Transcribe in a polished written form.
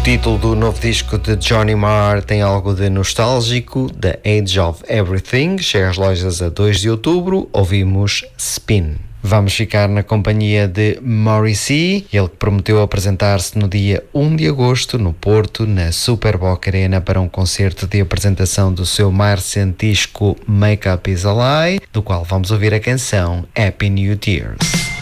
título do novo disco de Johnny Marr tem algo de nostálgico. The Age of Everything chega às lojas a 2 de outubro. Ouvimos Spin. Vamos ficar na companhia de Morrissey, ele que prometeu apresentar-se no dia 1 de agosto no Porto, na Superboc Arena, para um concerto de apresentação do seu mais recente disco Make Up Is a Lie, do qual vamos ouvir a canção Happy New Tears.